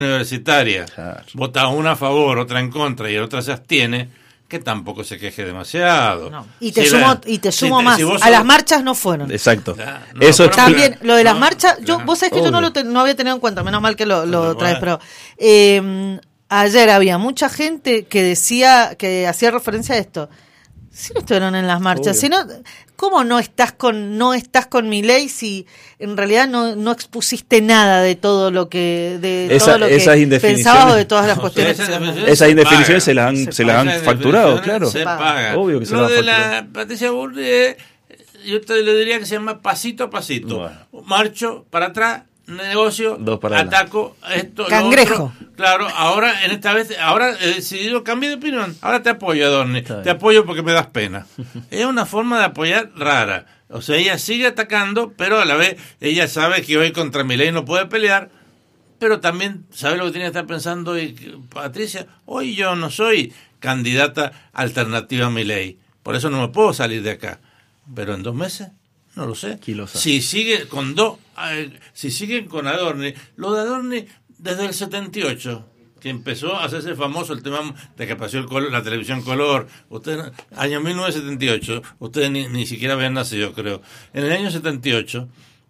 universitaria, Claro. vota una a favor, otra en contra y otra se abstiene, que tampoco se queje demasiado. No. Y te sumo más. A las marchas no fueron. Exacto. Ya, no, Eso pero- También, lo de las No, marchas, ya. vos sabés que yo no había tenido en cuenta, menos mal que lo Pero traes, bueno. pero ayer había mucha gente que decía, que hacía referencia a esto. Si no estuvieron en las marchas, Obvio. si no, ¿cómo no estás con Milei si en realidad no expusiste nada de todo lo que todo lo esas que indefiniciones. pensabas o de todas las O sea, cuestiones? esas que se van a- indefiniciones Esas indefiniciones Se se las han Esas facturado, indefiniciones claro. Se pagan. Obvio que se Lo las de han la facturado. Patricia Bullrich, yo te le diría que se llama pasito a pasito. Bueno. Marcho para atrás, negocio, Dos para ataco, esto, Cangrejo. lo otro. Claro, ahora en esta vez, ahora he decidido cambiar de opinión. Ahora te apoyo, Adorni. Está bien. Te apoyo porque me das pena. Es una forma de apoyar rara. O sea, ella sigue atacando, pero a la vez ella sabe que hoy contra Milei no puede pelear. Pero también sabe lo que tiene que estar pensando Patricia. Hoy yo no soy candidata alternativa a Milei. Por eso no me puedo salir de acá. Pero en 2 meses, no lo sé. ¿Quién lo sabe? Si sigue con si siguen con Adorni, lo de Adorni desde el 78, que empezó a hacerse famoso el tema de que apareció la televisión color. Ustedes, año 1978, ustedes ni siquiera habían nacido, creo. En el año 78,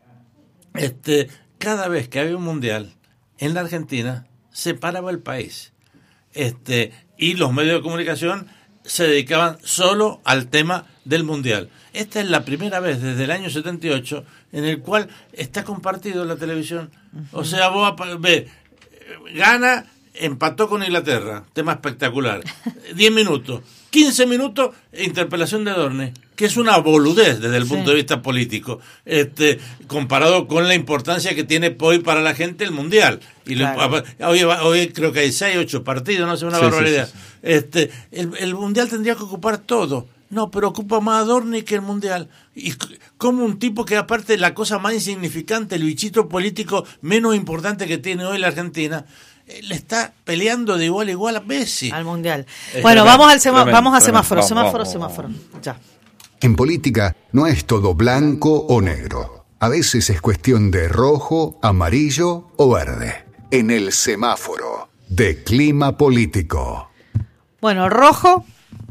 cada vez que había un mundial en la Argentina, se paraba el país. Y los medios de comunicación se dedicaban solo al tema del mundial. Esta es la primera vez desde el año 78 en el cual está compartido en la televisión. O sea, vos ves, gana, empató con Inglaterra, tema espectacular. 10 minutos, 15 minutos, interpelación de Adorni, que es una boludez desde el punto de vista político, comparado con la importancia que tiene hoy para la gente el mundial. Y Claro. hoy creo que hay 6, 8 partidos, no sé, una barbaridad. Sí. El mundial tendría que ocupar todo. No, pero ocupa más Adorni que el mundial. Y como un tipo que aparte la cosa más insignificante, el bichito político menos importante que tiene hoy la Argentina, le está peleando de igual a igual a Messi. Al mundial. Es Bueno, tremendo, vamos a tremendo. semáforo, Vamos. semáforo. Ya. En política no es todo blanco o negro. A veces es cuestión de rojo, amarillo o verde. En el semáforo de clima político. Bueno, rojo.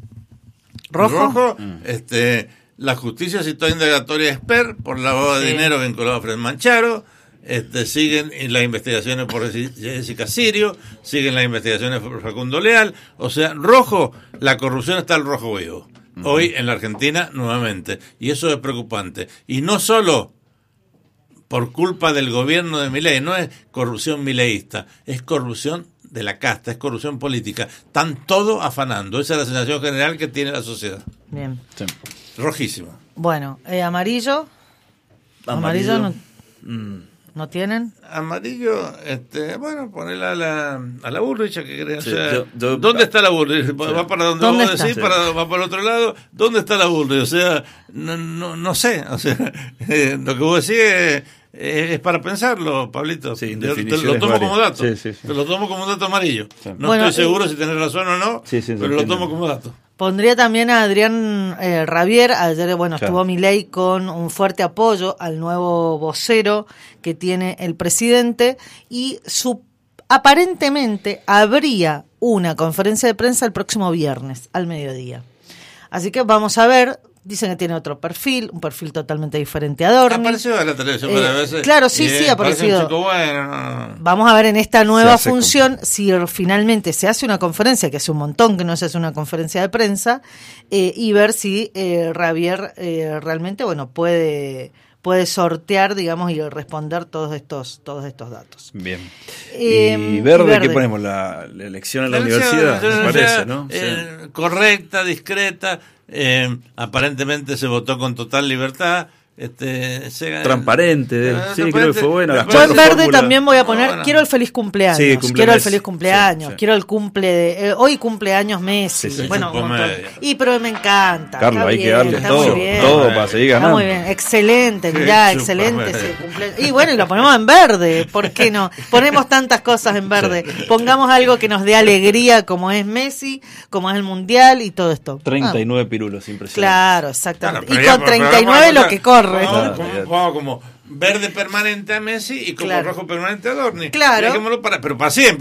La justicia citó indagatoria Esper por lavado de dinero vinculado a Fred Mancharo. Siguen las investigaciones por Jessica Sirio, siguen las investigaciones por Facundo Leal. O sea, rojo, la corrupción está al rojo vivo. Hoy en la Argentina nuevamente. Y eso es preocupante. Y no solo por culpa del gobierno de Milei, no es corrupción mileísta, es corrupción de la casta, es corrupción política. Están todos afanando. Esa es la sensación general que tiene la sociedad. Bien. Sí. Rojísima. Bueno, amarillo. Amarillo no tienen. Amarillo, bueno, ponela a la Bullrich, que querés. Sí, O sea, yo- ¿dónde está la Bullrich? ¿Va para donde ¿Dónde vamos a decir? está? ¿Va para el otro lado? ¿Dónde está la Bullrich? O sea, no sé. O sea, lo que vos decís es para pensarlo, Pablito. Sí, Te lo definiciones tomo como varias. dato. Sí. Te lo tomo como dato amarillo. Sí. No Bueno, estoy seguro si tenés razón o no, Sí, pero lo entiendo. tomo como dato. Pondría también a Adrián Rabier. Ayer, Claro. estuvo Milei con un fuerte apoyo al nuevo vocero que tiene el presidente y aparentemente habría una conferencia de prensa el próximo viernes al mediodía. Así que vamos a ver. Dicen que tiene otro perfil, un perfil totalmente diferente a Adorni. Apareció en la televisión varias veces. Claro, sí, y, ha parece un aparecido. chico bueno. No. Vamos a ver en esta nueva hace función si finalmente se hace una conferencia, que hace un montón que no se hace una conferencia de prensa, y ver si Rabier realmente puede sortear, digamos, y responder todos estos datos. Bien. Y ¿Y verde qué ponemos? ¿La elección en la universidad? Me parece, ¿no? Sí. Correcta, discreta. Aparentemente se votó con total libertad. Transparente, sí, creo que fue bueno. Las Yo cuatro en verde fórmulas. también voy a poner, Bueno. quiero el feliz cumpleaños, Sí, cumple quiero el Messi. feliz cumpleaños, Sí, sí. quiero el cumple de, hoy cumpleaños Messi, Sí, sí. bueno, Chupo un montón. media. Y pero me encanta. Carlos, está hay bien, que darle está todo, muy bien. todo para seguir Está ganando. muy bien, excelente, mirá, Sí, excelente chupa ese media. cumpleaños. Y bueno, y lo ponemos en verde, ¿por qué no? Ponemos tantas cosas en verde, pongamos algo que nos dé alegría como es Messi, como es el Mundial y todo esto. 39 pirulos, impresionante. Claro, exactamente. Claro, Y pero con pero 39 vamos a- lo que corre. Vamos, Claro. vamos como verde permanente a Messi y como claro. rojo permanente a Dorni. Claro. Pero para siempre.